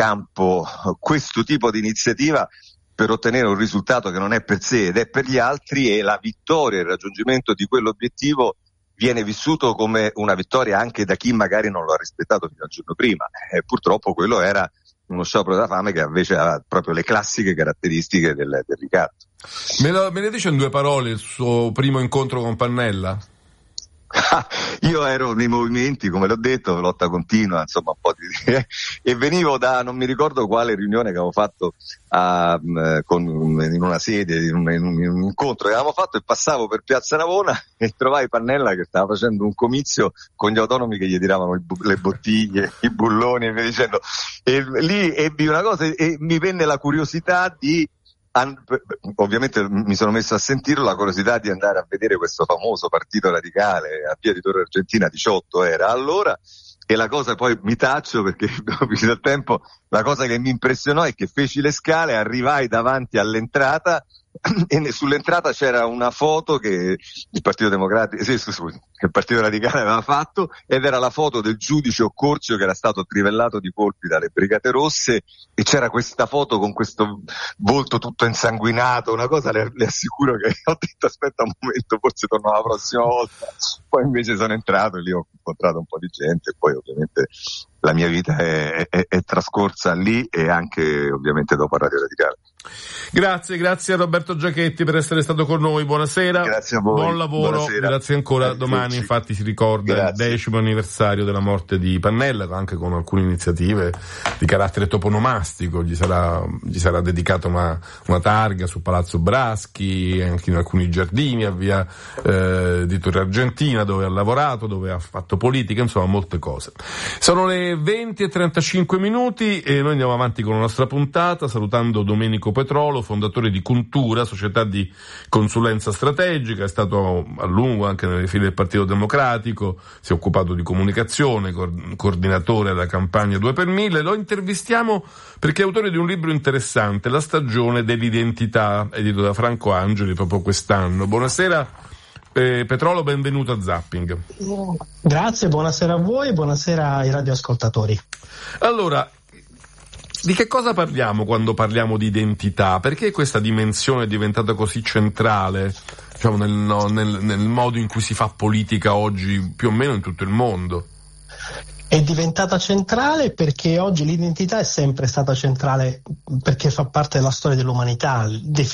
campo questo tipo di iniziativa per ottenere un risultato che non è per sé ed è per gli altri, e la vittoria, il raggiungimento di quell'obiettivo viene vissuto come una vittoria anche da chi magari non lo ha rispettato fino al giorno prima. Purtroppo quello era uno sciopero della fame che invece ha proprio le classiche caratteristiche del ricatto. Me ne dice in 2 parole il suo primo incontro con Pannella? Io ero nei movimenti, come l'ho detto, lotta continua, insomma un po' e venivo da non mi ricordo quale riunione che avevo fatto in una sede, in un incontro che avevamo fatto, e passavo per Piazza Navona e trovai Pannella che stava facendo un comizio con gli autonomi che gli tiravano le bottiglie, i bulloni e via dicendo, e lì ebbi una cosa e mi venne la curiosità di ovviamente mi sono messo a sentire la curiosità di andare a vedere questo famoso partito radicale a Via di Torre Argentina 18 era allora, e la cosa poi mi taccio perché dopo il tempo, la cosa che mi impressionò è che feci le scale, arrivai davanti all'entrata e sull'entrata c'era una foto che il Partito Democratico, che il Partito Radicale aveva fatto, ed era la foto del giudice Occorsio che era stato trivellato di colpi dalle Brigate Rosse, e c'era questa foto con questo volto tutto insanguinato, una cosa, le assicuro che ho detto aspetta un momento, forse torno la prossima volta. Poi invece sono entrato e lì ho incontrato un po' di gente, e poi ovviamente la mia vita è trascorsa lì e anche ovviamente dopo a Radio Radicale. Grazie a Roberto Giachetti per essere stato con noi, buonasera. Grazie a voi. Buon lavoro, buonasera. Grazie ancora. Domani infatti si ricorda il 10° anniversario della morte di Pannella, anche con alcune iniziative di carattere toponomastico. Gli sarà dedicata una targa su Palazzo Braschi, anche in alcuni giardini a Via di Torre Argentina, dove ha lavorato, dove ha fatto politica, insomma molte cose. Sono le 20:35 e noi andiamo avanti con la nostra puntata salutando Domenico Petrolo, fondatore di Cuntura, società di consulenza strategica. È stato a lungo anche nelle file del Partito Democratico, si è occupato di comunicazione, coordinatore della campagna 2 per 1000. Lo intervistiamo perché è autore di un libro interessante, La stagione dell'identità, edito da Franco Angeli proprio quest'anno. Buonasera Petrolo, benvenuto a Zapping. Grazie, buonasera a voi e buonasera ai radioascoltatori. Allora, di che cosa parliamo quando parliamo di identità? Perché questa dimensione è diventata così centrale, diciamo, nel modo in cui si fa politica oggi più o meno in tutto il mondo? È diventata centrale perché oggi l'identità è sempre stata centrale, perché fa parte della storia dell'umanità.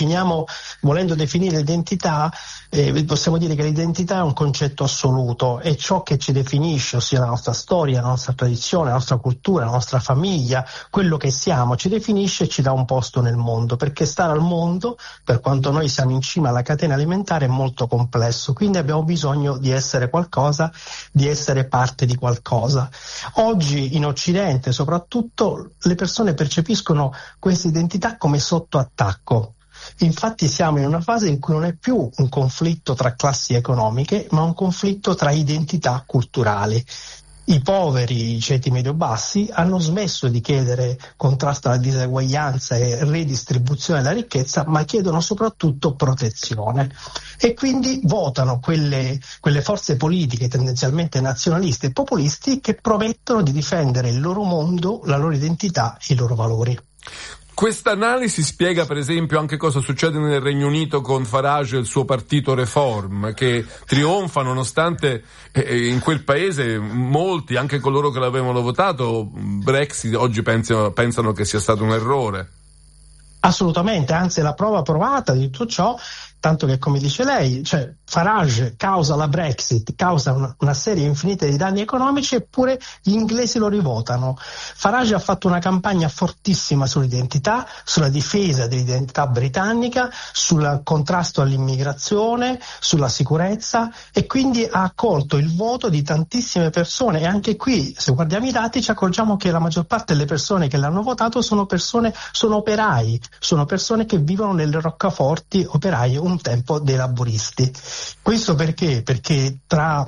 Volendo definire l'identità, possiamo dire che l'identità è un concetto assoluto, è ciò che ci definisce, ossia la nostra storia, la nostra tradizione, la nostra cultura, la nostra famiglia, quello che siamo, ci definisce e ci dà un posto nel mondo, perché stare al mondo, per quanto noi siamo in cima alla catena alimentare, è molto complesso, quindi abbiamo bisogno di essere qualcosa, di essere parte di qualcosa. Oggi in Occidente soprattutto le persone percepiscono questa identità come sotto attacco. Infatti siamo in una fase in cui non è più un conflitto tra classi economiche, ma un conflitto tra identità culturali. I poveri, i ceti medio-bassi, hanno smesso di chiedere contrasto alla diseguaglianza e redistribuzione della ricchezza, ma chiedono soprattutto protezione. E quindi votano quelle forze politiche tendenzialmente nazionaliste e populisti che promettono di difendere il loro mondo, la loro identità e i loro valori. Questa analisi spiega per esempio anche cosa succede nel Regno Unito con Farage e il suo partito Reform, che trionfa nonostante in quel paese molti, anche coloro che l'avevano votato, Brexit oggi pensano che sia stato un errore. Assolutamente, anzi è la prova provata di tutto ciò, tanto che come dice lei, cioè Farage causa la Brexit, causa una serie infinita di danni economici, eppure gli inglesi lo rivotano. Farage ha fatto una campagna fortissima sull'identità, sulla difesa dell'identità britannica, sul contrasto all'immigrazione, sulla sicurezza, e quindi ha accolto il voto di tantissime persone. E anche qui, se guardiamo i dati, ci accorgiamo che la maggior parte delle persone che l'hanno votato sono operai, sono persone che vivono nelle roccaforti, operai un tempo dei laburisti. Questo perché? Perché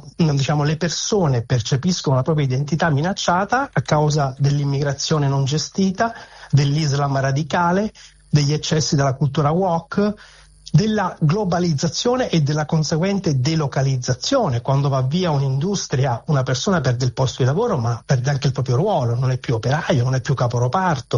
le persone percepiscono la propria identità minacciata a causa dell'immigrazione non gestita, dell'Islam radicale, degli eccessi della cultura woke. della globalizzazione e della conseguente delocalizzazione. Quando va via un'industria, una persona perde il posto di lavoro, ma perde anche il proprio ruolo, non è più operaio, non è più caporeparto,